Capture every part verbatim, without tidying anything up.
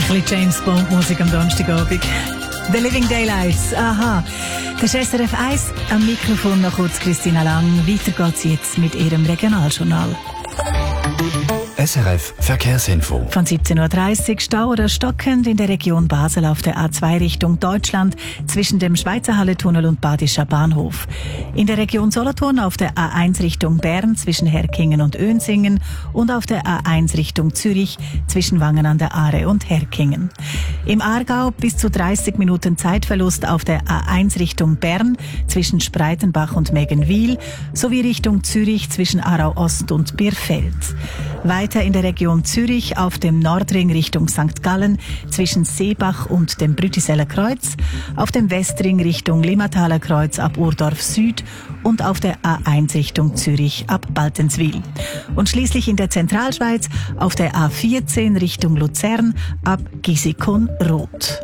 bisschen James Bond Musik am Donnerstagabend. The Living Daylights, aha. Das ist S R F eins, am Mikrofon noch kurz Christina Lang. Weiter geht's jetzt mit ihrem Regionaljournal. S R F Verkehrsinfo. Von siebzehn Uhr dreißig Stau oder stockend in der Region Basel auf der A zwei Richtung Deutschland zwischen dem Schweizer Halletunnel und Badischer Bahnhof. In der Region Solothurn auf der A eins Richtung Bern zwischen Herkingen und Önsingen und auf der A eins Richtung Zürich zwischen Wangen an der Aare und Herkingen. Im Aargau bis zu dreißig Minuten Zeitverlust auf der A eins Richtung Bern zwischen Spreitenbach und Meggenwil sowie Richtung Zürich zwischen Aarau Ost und Birfeld. Weiter in der Region Zürich auf dem Nordring Richtung Sankt Gallen zwischen Seebach und dem Brütiseller Kreuz, auf dem Westring Richtung Limmataler Kreuz ab Urdorf Süd und auf der A eins Richtung Zürich ab Baltenswil. Und schließlich in der Zentralschweiz auf der A vierzehn Richtung Luzern ab Gisikon-Roth.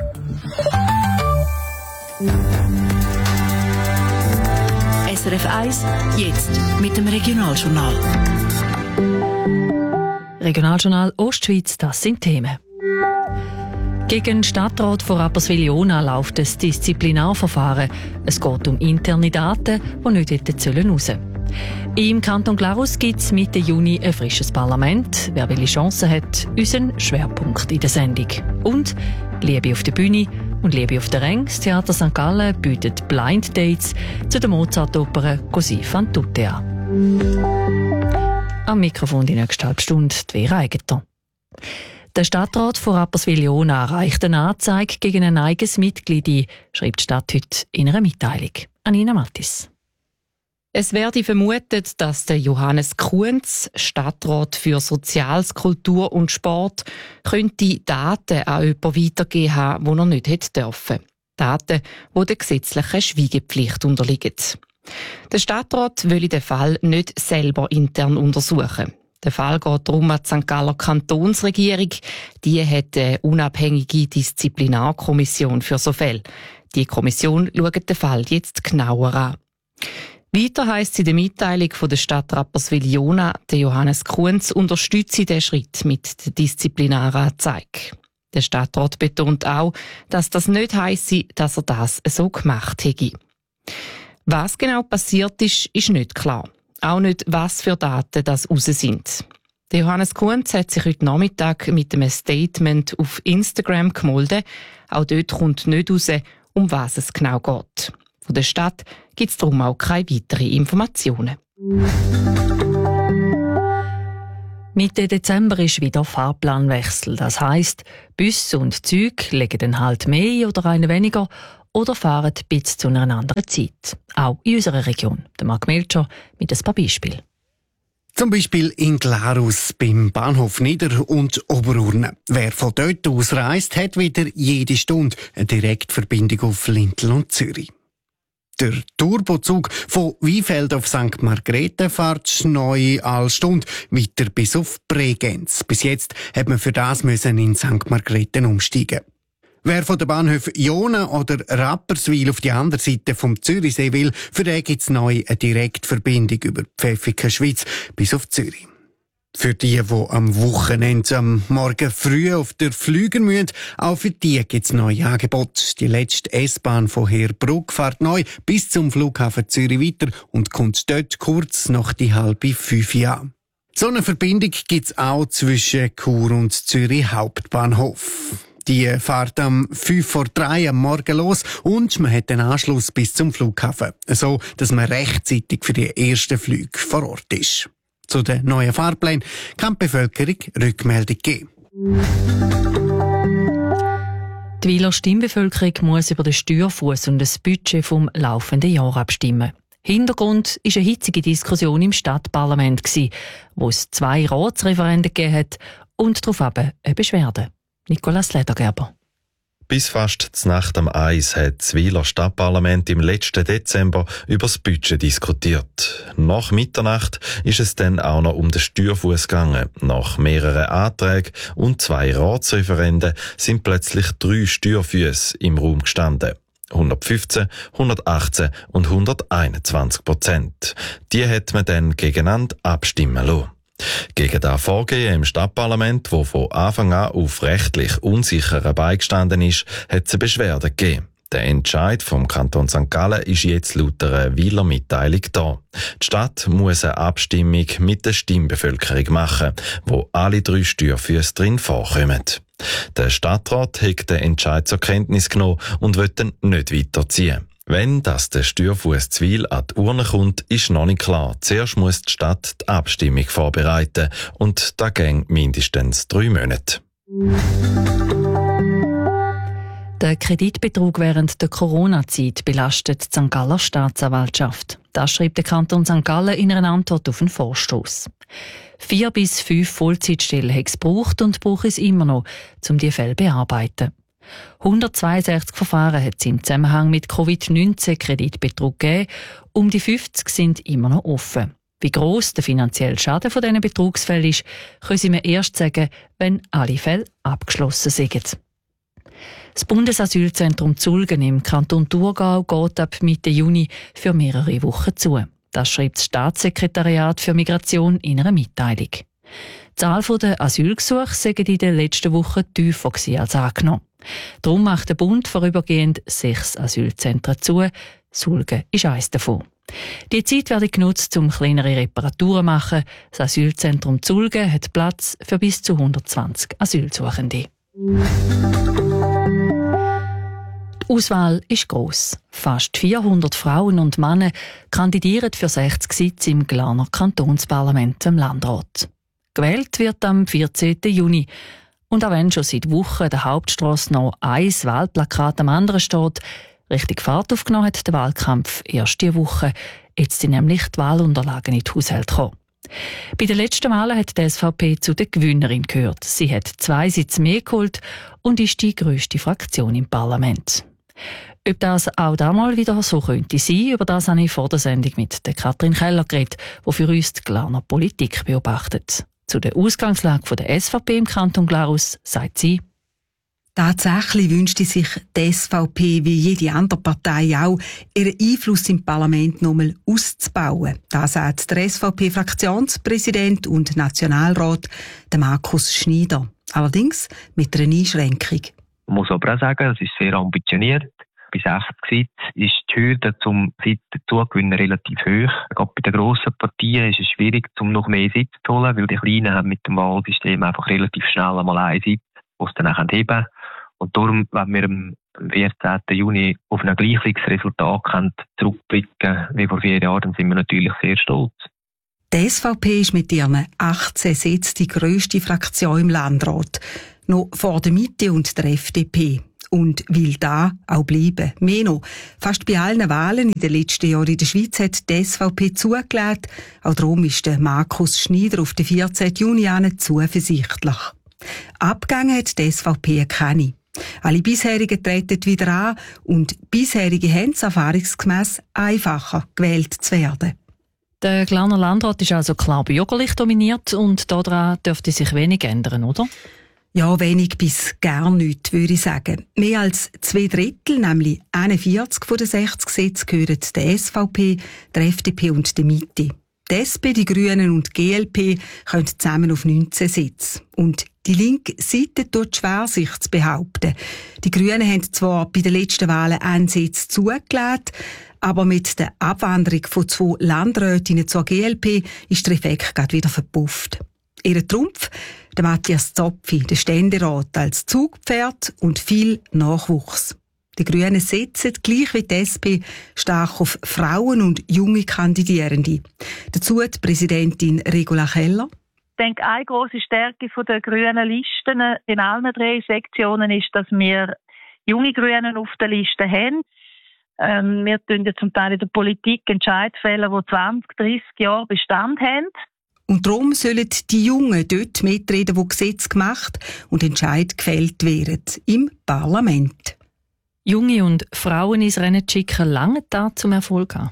S R F eins, jetzt mit dem Regionaljournal. Regionaljournal Ostschweiz, das sind Themen. Gegen den Stadtrat von Rapperswil-Jona läuft ein Disziplinarverfahren. Es geht um interne Daten, die nicht hätten raus sollen. Im Kanton Glarus gibt es Mitte Juni ein frisches Parlament. Wer welche Chancen hat, unseren Schwerpunkt in der Sendung. Und Liebe auf der Bühne und Liebe auf der Reng. Das Theater Sankt Gallen bietet Blind Dates zu der Mozart-Oper Così fan tutte an. Am Mikrofon die nächste halbe Stunde die Vera Eigentor. Der Stadtrat von Rapperswil-Jona reicht eine Anzeige gegen ein eigenes Mitglied ein, schreibt die Stadt heute in einer Mitteilung. Anina Mattis. Es werde vermutet, dass der Johannes Kuhns, Stadtrat für Soziales, Kultur und Sport, könnte Daten an jemanden weitergeben haben, die er nicht hätte dürfen. Daten, die der gesetzlichen Schweigepflicht unterliegen. Der Stadtrat will den Fall nicht selber intern untersuchen. Der Fall geht darum an die Sankt Galler Kantonsregierung. Die hat eine unabhängige Disziplinarkommission für so Fälle. Die Kommission schaut den Fall jetzt genauer an. Weiter heisst es in der Mitteilung von der Stadt Rapperswil-Jona, der Johannes Kuhns unterstütze den Schritt mit der Disziplinaranzeige. Der Stadtrat betont auch, dass das nicht heisse, dass er das so gemacht hätte. Was genau passiert ist, ist nicht klar. Auch nicht, was für Daten das raus sind. Der Johannes Kuhns hat sich heute Nachmittag mit einem Statement auf Instagram gemolden. Auch dort kommt nicht raus, um was es genau geht. Von der Stadt gibt es darum auch keine weiteren Informationen. Mitte Dezember ist wieder Fahrplanwechsel. Das heisst, Busse und Züge legen den Halt mehr oder einen weniger oder fahren bis zu einer anderen Zeit. Auch in unserer Region. Der Marc Melcher mit ein paar Beispielen. Zum Beispiel in Glarus beim Bahnhof Nieder- und Oberurne. Wer von dort aus reist, hat wieder jede Stunde eine Direktverbindung auf Lintel und Zürich. Der Turbozug von Weinfeld auf Sankt Margrethe fährt neu alle Stunde weiter bis auf Bregenz. Bis jetzt hat man für das müssen in Sankt Margrethe umsteigen. Wer von den Bahnhöfen Jona oder Rapperswil auf die andere Seite vom Zürichsee will, für den gibt es neu eine Direktverbindung über Pfäffiken Schweiz bis auf Zürich. Für die, die am Wochenende am Morgen früh auf der Flügen müssen, auch für die gibt es neue Angebote. Die letzte S-Bahn von Heerbrugg fährt neu bis zum Flughafen Zürich weiter und kommt dort kurz nach die halbe fünf Jahre. So eine Verbindung gibt es auch zwischen Chur und Zürich Hauptbahnhof. Die fährt am fünf vor drei am Morgen los und man hat den Anschluss bis zum Flughafen, so dass man rechtzeitig für die ersten Flüge vor Ort ist. Zu den neuen Fahrplänen kann die Bevölkerung Rückmeldung geben. Die Weiler Stimmbevölkerung muss über den Steuerfuss und das Budget vom laufenden Jahr abstimmen. Hintergrund war eine hitzige Diskussion im Stadtparlament, wo es zwei Ratsreferenden gegeben hat und darauf eine Beschwerde. Nicolas Ledergerber. Bis fast zur Nacht am Eis hat das Weiler Stadtparlament im letzten Dezember über das Budget diskutiert. Nach Mitternacht ist es dann auch noch um den Steuerfuss gegangen. Nach mehreren Anträgen und zwei Ratsreferenden sind plötzlich drei Steuerfüsse im Raum gestanden. hundertfünfzehn, hundertachtzehn und hunderteinundzwanzig Prozent. Die hat man dann gegeneinander abstimmen lassen. Gegen das Vorgehen im Stadtparlament, wo von Anfang an auf rechtlich unsicheren Beinen gestanden ist, hat es eine Beschwerde gegeben. Der Entscheid vom Kanton Sankt Gallen ist jetzt laut einer Weiler Mitteilung da. Die Stadt muss eine Abstimmung mit der Stimmbevölkerung machen, wo alle drei Steuerfüsse drin vorkommen. Der Stadtrat hat den Entscheid zur Kenntnis genommen und will dann nicht weiterziehen. Wenn das der Steuerfuss zu Wil an die Urne kommt, ist noch nicht klar. Zuerst muss die Stadt die Abstimmung vorbereiten und das geht mindestens drei Monate. Der Kreditbetrug während der Corona-Zeit belastet die Sankt Galler Staatsanwaltschaft. Das schreibt der Kanton Sankt Gallen in einer Antwort auf einen Vorstoss. Vier bis fünf Vollzeitstellen hat es gebraucht und braucht es immer noch, um die Fälle zu bearbeiten. hundertzweiundsechzig Verfahren hat es im Zusammenhang mit Covid neunzehn Kreditbetrug gegeben. Um die fünfzig sind immer noch offen. Wie gross der finanzielle Schaden von diesen Betrugsfällen ist, können Sie mir erst sagen, wenn alle Fälle abgeschlossen sind. Das Bundesasylzentrum Zulgen im Kanton Thurgau geht ab Mitte Juni für mehrere Wochen zu. Das schreibt das Staatssekretariat für Migration in einer Mitteilung. Die Zahl der Asylgesuche sei in den letzten Wochen tiefer als angenommen. Darum macht der Bund vorübergehend sechs Asylzentren zu. Zulgen ist eines davon. Die Zeit werde genutzt, um kleinere Reparaturen zu machen. Das Asylzentrum Zulgen hat Platz für bis zu hundertzwanzig Asylsuchende. Die Auswahl ist gross. Fast vierhundert Frauen und Männer kandidieren für sechzig Sitze im Glarner Kantonsparlament im Landrat. Gewählt wird am vierzehnten Juni. Und auch wenn schon seit Wochen der Hauptstrasse noch ein Wahlplakat am anderen steht, richtig Fahrt aufgenommen hat der Wahlkampf erst diese Woche. Jetzt sind nämlich die Wahlunterlagen in die Haushalte gekommen. Bei den letzten Wahlen hat die S V P zu der Gewinnerin gehört. Sie hat zwei Sitze mehr geholt und ist die grösste Fraktion im Parlament. Ob das auch damals wieder so könnte sein, über das habe ich vor der Sendung mit der Katrin Keller geredet, die für uns die Glarner Politik beobachtet. Zu der Ausgangslage der S V P im Kanton Glarus sagt sie: Tatsächlich wünschte sich die S V P wie jede andere Partei auch, ihren Einfluss im Parlament nochmal auszubauen. Das sagt der S V P-Fraktionspräsident und Nationalrat Markus Schneider. Allerdings mit einer Einschränkung. Man muss aber auch sagen, es ist sehr ambitioniert. Bei sechzig Sitzen ist die Hürde zum Sitz dazugewinnen relativ hoch. Gerade bei den grossen Partien ist es schwierig, um noch mehr Sitze zu holen, weil die Kleinen haben mit dem Wahlsystem einfach relativ schnell einmal einen Sitz, den sie dann auch heben können. Und darum, wenn wir am vierzehnten Juni auf ein gleiches Resultat zurückblicken wie vor vier Jahren, dann sind wir natürlich sehr stolz. Die S V P ist mit ihren achtzehn Sitzen die grösste Fraktion im Landrat. Noch vor der Mitte und der F D P. Und will da auch bleiben. Mehr noch, fast bei allen Wahlen in den letzten Jahren in der Schweiz hat die S V P zugelassen. Auch darum ist der Markus Schneider auf den vierzehnten Juni an zuversichtlich. Abgegangen hat die S V P keine. Alle bisherigen treten wieder an und bisherige haben es erfahrungsgemäss einfacher, gewählt zu werden. Der Glarner Landrat ist also klar bürgerlich dominiert und daran dürfte sich wenig ändern, oder? Ja, wenig bis gar nichts, würde ich sagen. Mehr als zwei Drittel, nämlich einundvierzig von den sechzig Sitzen, gehören der S V P, der F D P und der Mitte. Die S P, die Grünen und die G L P kommen zusammen auf neunzehn Sitze. Und die linke Seite tut schwer, sich zu behaupten. Die Grünen haben zwar bei den letzten Wahlen einen Sitz zugelassen, aber mit der Abwanderung von zwei Landrätinnen zur G L P ist der Effekt gerade wieder verpufft. Ihr Trumpf, der Matthias Zopfi, der Ständerat als Zugpferd und viel Nachwuchs. Die Grünen setzen, gleich wie die S P, stark auf Frauen und junge Kandidierende. Dazu die Präsidentin Regula Keller. Ich denke, eine grosse Stärke der grünen Listen in allen drei Sektionen ist, dass wir junge Grünen auf der Liste haben. Ähm, wir tun ja zum Teil in der Politik Entscheidungen fällen, die zwanzig, dreissig Jahre Bestand haben. Und darum sollen die Jungen dort mitreden, wo Gesetze gemacht und Entscheid gefällt werden, im Parlament. Junge und Frauen ins Rennen zu schicken, lange da zum Erfolg haben?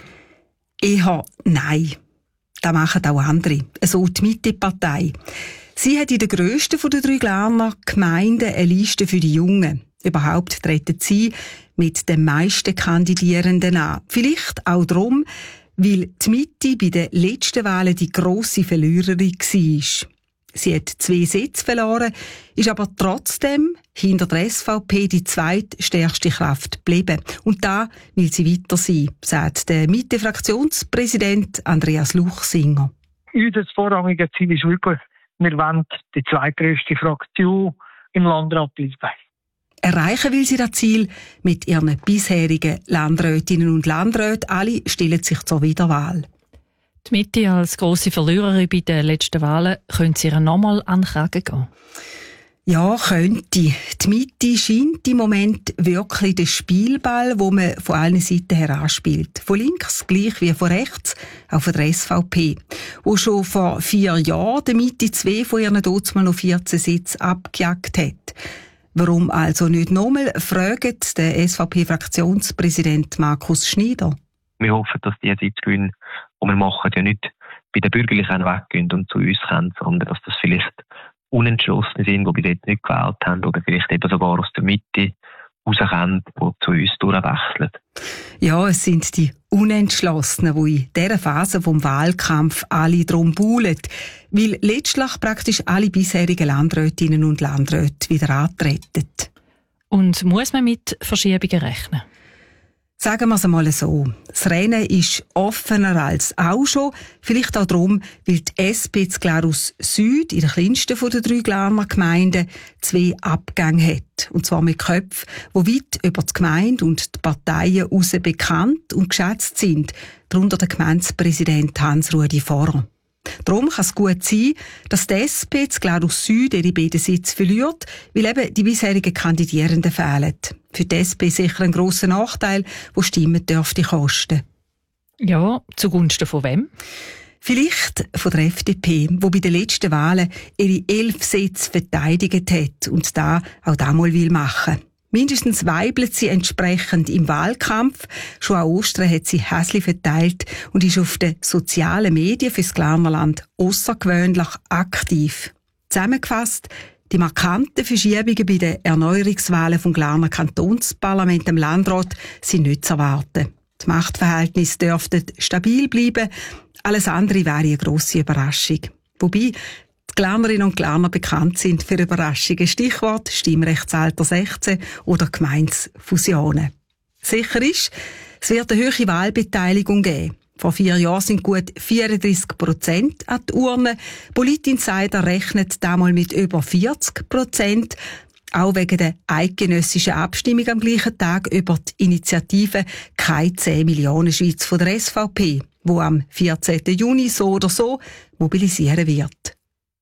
Eher nein. Das machen auch andere. So die Mitte-Partei. Sie hat in der grössten der drei Glarner Gemeinden eine Liste für die Jungen. Überhaupt treten sie mit den meisten Kandidierenden an. Vielleicht auch darum, weil die Mitte bei den letzten Wahlen die grosse Verliererin war. Sie hat zwei Sitze verloren, ist aber trotzdem hinter der S V P die zweitstärkste Kraft geblieben. Und da will sie weiter sein, sagt der Mitte-Fraktionspräsident Andreas Luchsinger. Unser vorrangiges Ziel ist wirklich, wir wollen die zweitgrößte Fraktion im Landrat bleiben. Erreichen will sie das Ziel mit ihren bisherigen Landrätinnen und Landräten. Alle stellen sich zur Wiederwahl. Die Mitte als grosse Verliererin bei den letzten Wahlen, könnte sie ihr nochmal an den Kragen gehen? Ja, könnte. Die Mitte scheint im Moment wirklich der Spielball, wo man von allen Seiten her anspielt. Von links gleich wie von rechts, auch von der S V P, wo schon vor vier Jahren der Mitte zwei von ihren Dutzmann noch vierzehn Sitze abgejagt hat. Warum also nicht nochmal, fragt der S V P-Fraktionspräsident Markus Schneider. Wir hoffen, dass die Sitzgewinne, die wir machen, ja nicht bei den Bürgerlichen weggehen und zu uns kommen, sondern dass das vielleicht Unentschlossene sind, die bis jetzt nicht gewählt haben oder vielleicht eben sogar aus der Mitte rauskommen, die zu uns durchwechseln. Ja, es sind die Unentschlossenen, die in dieser Phase vom Wahlkampf alle drum buhlen, weil letztlich praktisch alle bisherigen Landrätinnen und Landräte wieder antreten. Und muss man mit Verschiebungen rechnen? Sagen wir es einmal so. Das Rennen ist offener als auch schon. Vielleicht auch darum, weil die S P zu Glarus Süd, in der kleinsten der drei Glarner Gemeinden, zwei Abgänge hat. Und zwar mit Köpfen, die weit über die Gemeinde und die Parteien hinaus bekannt und geschätzt sind. Darunter der Gemeindepräsident Hans-Rudi Vorer. Darum kann es gut sein, dass die S P zu Glarus Süd ihre beiden Sitze verliert, weil eben die bisherigen Kandidierenden fehlen. Für die S P sicher ein grosser Nachteil, der Stimmen dürfte kosten. Ja, zugunsten von wem? Vielleicht von der F D P, die bei den letzten Wahlen ihre elf Sitze verteidigt hat und da auch das mal will machen. Mindestens weibelt sie entsprechend im Wahlkampf. Schon an Ostern hat sie Häsli verteilt und ist auf den sozialen Medien fürs Glarnerland außergewöhnlich aktiv. Zusammengefasst, die markanten Verschiebungen bei den Erneuerungswahlen vom Glarner Kantonsparlament im Landrat sind nicht zu erwarten. Die Machtverhältnisse dürften stabil bleiben. Alles andere wäre eine grosse Überraschung. Wobei die Glarnerinnen und Glarner bekannt sind für Überraschungen. Stichwort Stimmrechtsalter sechzehn oder Gemeindefusionen. Sicher ist, es wird eine hohe Wahlbeteiligung geben. Vor vier Jahren sind gut vierunddreissig Prozent an die Urne. Politinsider rechnet damals mit über vierzig Prozent. Auch wegen der eidgenössischen Abstimmung am gleichen Tag über die Initiative «Keine zehn Millionen Schweiz» von der S V P, die am vierzehnten Juni so oder so mobilisieren wird.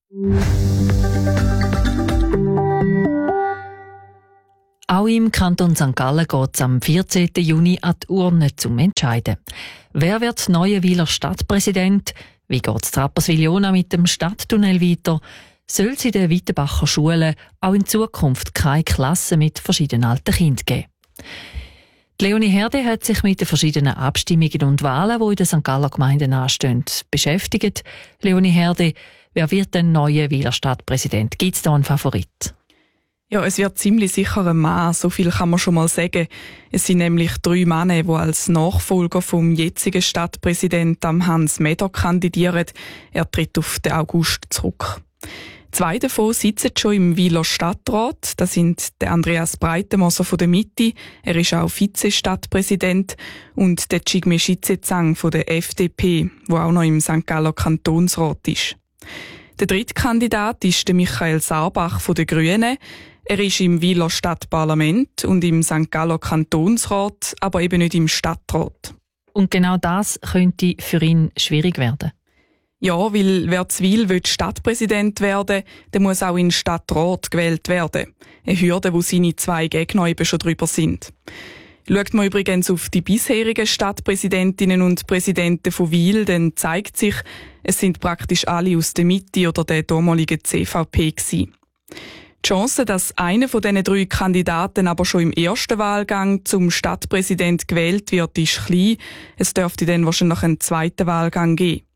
Auch im Kanton Sankt Gallen geht es am vierzehnten Juni an die Urne zum Entscheiden. Wer wird neuer Wiler Stadtpräsident? Wie geht es Rapperswil-Jona mit dem Stadttunnel weiter? Soll es in den Wittenbacher Schulen auch in Zukunft keine Klassen mit verschiedenen alten Kindern geben? Die Leonie Herde hat sich mit den verschiedenen Abstimmungen und Wahlen, die in den Sankt Galler Gemeinden anstehen, beschäftigt. Leonie Herde, wer wird denn neuer Wiler Stadtpräsident? Gibt es da einen Favorit? Ja, es wird ziemlich sicher ein Mann, so viel kann man schon mal sagen. Es sind nämlich drei Männer, die als Nachfolger vom jetzigen Stadtpräsidenten Hans Meder kandidieren. Er tritt auf den August zurück. Zwei davon sitzen schon im Wiler Stadtrat. Das sind der Andreas Breitenmoser von der Mitte, er ist auch Vize-Stadtpräsident, und der Chigme Schizezang von der F D P, der auch noch im Sankt Galler Kantonsrat ist. Der dritte Kandidat ist der Michael Sarbach von den Grünen. Er ist im Wiler Stadtparlament und im Sankt Galler Kantonsrat, aber eben nicht im Stadtrat. Und genau das könnte für ihn schwierig werden. Ja, weil wer zu Wil Stadtpräsident werden, der muss auch in den Stadtrat gewählt werden. Eine Hürde, wo seine zwei Gegner eben schon drüber sind. Schaut man übrigens auf die bisherigen Stadtpräsidentinnen und Präsidenten von Wil, dann zeigt sich, es sind praktisch alle aus der Mitte oder der damaligen C V P gewesen. Die Chance, dass einer von diesen drei Kandidaten aber schon im ersten Wahlgang zum Stadtpräsident gewählt wird, ist klein. Es dürfte dann wahrscheinlich einen zweiten Wahlgang geben.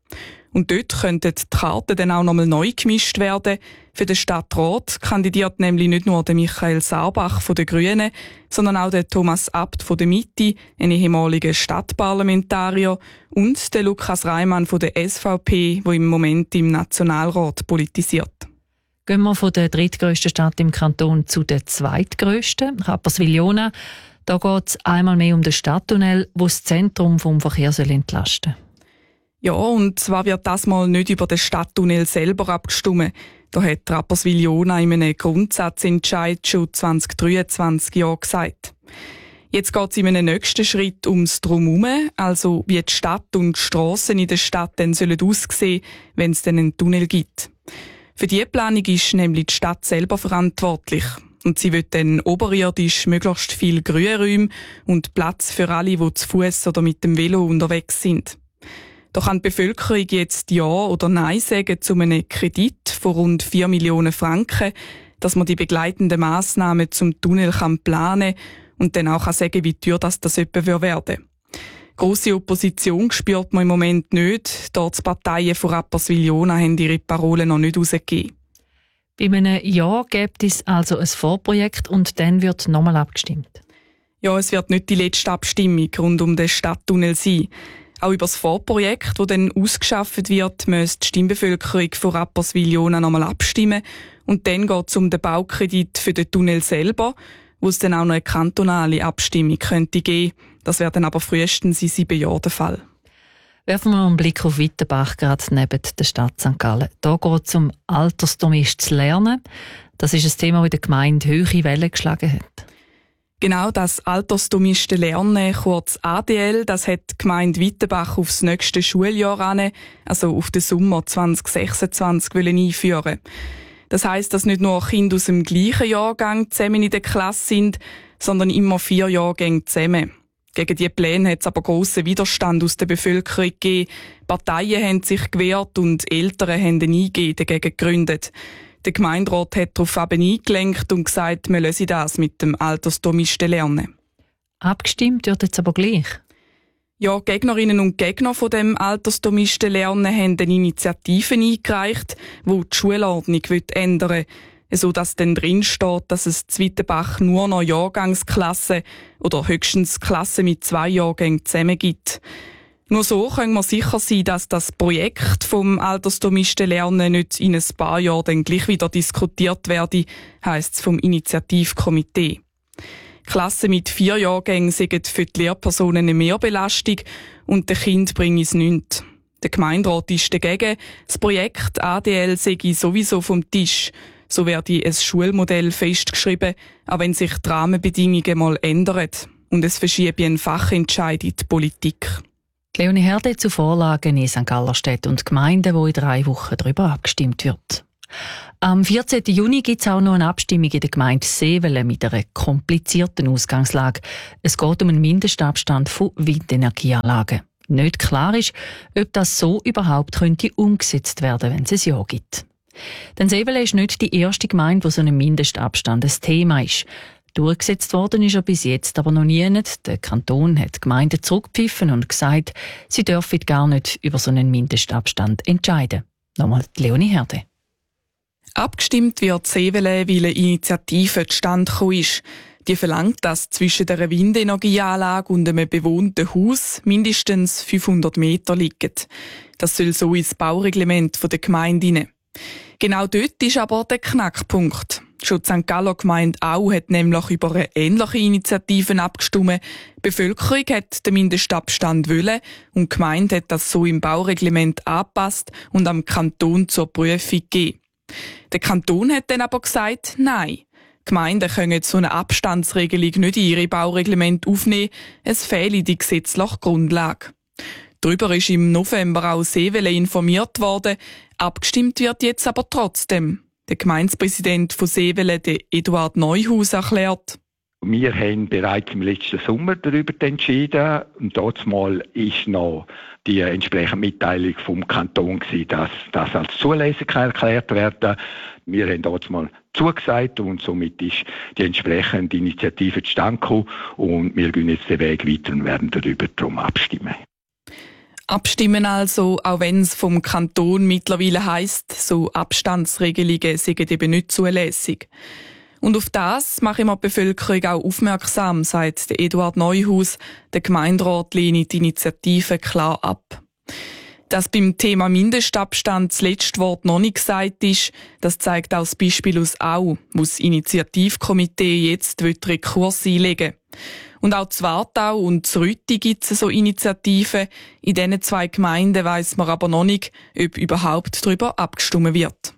Und dort könnten die Karten dann auch nochmal neu gemischt werden. Für den Stadtrat kandidiert nämlich nicht nur der Michael Sarbach von den Grünen, sondern auch der Thomas Abt von der Mitte, ein ehemaliger Stadtparlamentarier, und der Lukas Reimann von der S V P, der im Moment im Nationalrat politisiert. Gehen wir von der drittgrössten Stadt im Kanton zu der zweitgrössten, Rapperswil-Jona. Da geht es einmal mehr um den Stadttunnel, wo das Zentrum vom Verkehr entlasten soll. Ja, und zwar wird das mal nicht über den Stadttunnel selber abgestimmt. Da hat Rapperswil-Jona in einem Grundsatzentscheid schon zwanzig dreiundzwanzig ja gesagt. Jetzt geht es in einem nächsten Schritt ums Drumherum, also wie die Stadt und die Strassen in der Stadt dann sollen aussehen, wenn es dann einen Tunnel gibt. Für diese Planung ist nämlich die Stadt selber verantwortlich. Und sie will dann oberirdisch möglichst viel Grünräume und Platz für alle, die zu Fuß oder mit dem Velo unterwegs sind. Da kann die Bevölkerung jetzt Ja oder Nein sagen zu einem Kredit von rund vier Millionen Franken, dass man die begleitenden Massnahmen zum Tunnel kann planen und dann auch kann sagen, wie teuer das, das etwa werden würde. Grosse Opposition spürt man im Moment nicht, da die Parteien von Rapperswil-Jona haben ihre Parolen noch nicht rausgegeben. Bei einem Ja gibt es also ein Vorprojekt und dann wird nochmal abgestimmt. Ja, es wird nicht die letzte Abstimmung rund um den Stadttunnel sein. Auch über das Vorprojekt, das dann ausgeschafft wird, müsste die Stimmbevölkerung von Rapperswil-Jona nochmal abstimmen. Und dann geht es um den Baukredit für den Tunnel selber, wo es dann auch noch eine kantonale Abstimmung könnte geben. Das wäre dann aber frühestens in sieben Jahren der Fall. Werfen wir einen Blick auf Wittenbach, gerade neben der Stadt Sankt Gallen. Hier geht es um altersdomisches Lernen. Das ist ein Thema, das in der Gemeinde hohe Wellen geschlagen hat. Genau das altersdomische Lernen, kurz A D L, das hat die Gemeinde Wittenbach aufs nächste Schuljahr an, also auf den Sommer zwanzig sechsundzwanzig, einführen. Das heisst, dass nicht nur Kinder aus dem gleichen Jahrgang zusammen in der Klasse sind, sondern immer vier Jahrgänge zusammen. Gegen diese Pläne hat es aber grossen Widerstand aus der Bevölkerung gegeben. Parteien haben sich gewehrt und Eltern haben eine I G dagegen gegründet. Der Gemeinderat hat darauf eben eingelenkt und gesagt, wir lösen das mit dem altersdomischen Lernen. Abgestimmt wird jetzt aber gleich. Ja, Gegnerinnen und Gegner von dem altersdomischen Lernen haben eine Initiative eingereicht, die die Schulordnung ändern will, so dass dann drin steht, dass es in Wittenbach nur noch Jahrgangsklassen oder höchstens Klassen mit zwei Jahrgängen zusammen gibt. Nur so können wir sicher sein, dass das Projekt vom altersdomischen Lernen nicht in ein paar Jahren dann gleich wieder diskutiert werde, heisst es vom Initiativkomitee. Klassen mit vier Jahrgängen sind für die Lehrpersonen eine Mehrbelastung und den Kindern bringt es nichts. Der Gemeinderat ist dagegen, das Projekt A D L sei sowieso vom Tisch. So werde ein Schulmodell festgeschrieben, auch wenn sich die Rahmenbedingungen mal ändern und es verschiebe einen Fachentscheid in die Politik. Leonie Herde zu Vorlagen in Sankt Gallerstedt und Gemeinden, wo in drei Wochen darüber abgestimmt wird. Am vierzehnten Juni gibt es auch noch eine Abstimmung in der Gemeinde Sevelen mit einer komplizierten Ausgangslage. Es geht um einen Mindestabstand von Windenergieanlagen. Nicht klar ist, ob das so überhaupt könnte umgesetzt werden, wenn es ein Ja gibt. Denn Sevelen ist nicht die erste Gemeinde, wo so ein Mindestabstand ein Thema ist. Durchgesetzt worden ist er bis jetzt aber noch nie nicht. Der Kanton hat die Gemeinden zurückgepfiffen und gesagt, sie dürfen gar nicht über so einen Mindestabstand entscheiden. Nochmal Leonie Herde. Abgestimmt wird Sevelen, weil eine Initiative zustande gekommen ist. Die verlangt, dass zwischen der Windenergieanlage und einem bewohnten Haus mindestens fünfhundert Meter liegen. Das soll so ins Baureglement der Gemeinde hinein. Genau dort ist aber der Knackpunkt. Schon die Sankt Galler Gemeinde auch hat nämlich über eine ähnliche Initiative abgestimmt. Die Bevölkerung hat den Mindestabstand wollen und die Gemeinde hat das so im Baureglement angepasst und am Kanton zur Prüfung gegeben. Der Kanton hat dann aber gesagt, nein. Gemeinden können so eine Abstandsregelung nicht in ihre Baureglemente aufnehmen, es fehle die gesetzliche Grundlage. Darüber ist im November auch Sevelen informiert worden, abgestimmt wird jetzt aber trotzdem. Der Gemeindepräsident von Sevelen, der Eduard Neuhaus, erklärt: Wir haben bereits im letzten Sommer darüber entschieden und dort mal ist noch die entsprechende Mitteilung vom Kanton gewesen, dass das als zulässig erklärt werden. Wir haben dort mal zugesagt und somit ist die entsprechende Initiative zustande gekommen und wir gehen jetzt den Weg weiter und werden darüber drum abstimmen. Abstimmen also, auch wenn es vom Kanton mittlerweile heisst, so Abstandsregelungen seien eben nicht zulässig. Und auf das mache ich die Bevölkerung auch aufmerksam, sagt Eduard Neuhaus. Der Gemeinderat lehnt die Initiative klar ab. Dass beim Thema Mindestabstand das letzte Wort noch nicht gesagt ist, das zeigt auch das Beispiel aus Au, wo das Initiativkomitee jetzt Rekurs einlegen will. Und auch zu Wartau und zu Rütti gibt es so Initiativen. In diesen zwei Gemeinden weiss man aber noch nicht, ob überhaupt darüber abgestimmt wird.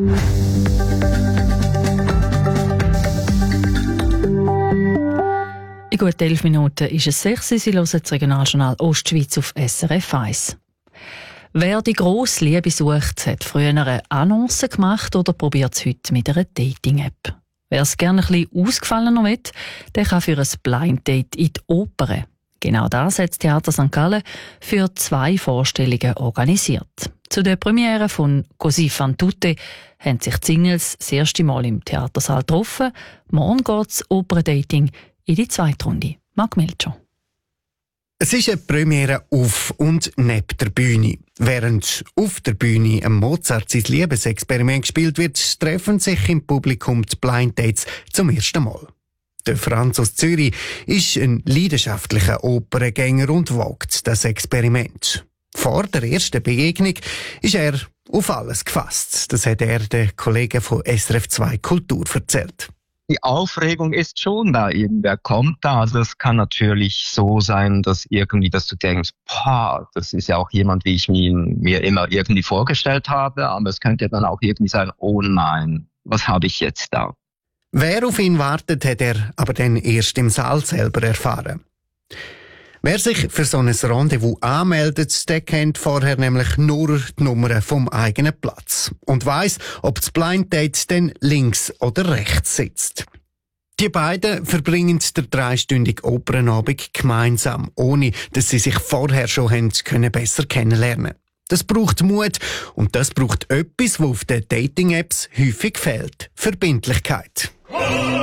In gut elf Minuten ist es sechs. Sie hören das Regionaljournal Ostschweiz auf S R F eins. Wer die grosse Liebe sucht, hat früher eine Annonce gemacht oder probiert es heute mit einer Dating-App. Wer es gerne ein bisschen ausgefallener will, der kann für ein Blind Date in die Oper. Genau das hat das Theater Sankt Gallen für zwei Vorstellungen organisiert. Zu der Premiere von Così fan tutte haben sich die Singles das erste Mal im Theatersaal getroffen. Morgen geht das Operndating in die zweite Runde. Marc Melcher. Es ist eine Premiere auf und neben der Bühne. Während auf der Bühne ein Mozart sein Liebesexperiment gespielt wird, treffen sich im Publikum die Blind Dates zum ersten Mal. Der Franz aus Zürich ist ein leidenschaftlicher Operngänger und wagt das Experiment. Vor der ersten Begegnung ist er auf alles gefasst. Das hat er den Kollegen von S R F zwei Kultur erzählt. Die Aufregung ist schon da, eben wer kommt da. Also es kann natürlich so sein, dass irgendwie, dass du denkst, boah, das ist ja auch jemand, wie ich mir, mir immer irgendwie vorgestellt habe. Aber es könnte dann auch irgendwie sein, oh nein, was habe ich jetzt da? Wer auf ihn wartet, hat er aber dann erst im Saal selber erfahren. Wer sich für so ein Rendezvous anmeldet, der kennt vorher nämlich nur die Nummer vom eigenen Platz und weiss, ob das Blind Date dann links oder rechts sitzt. Die beiden verbringen den dreistündigen Opernabend gemeinsam, ohne dass sie sich vorher schon haben können besser kennenlernen. Das braucht Mut und das braucht etwas, was auf den Dating-Apps häufig fehlt: Verbindlichkeit.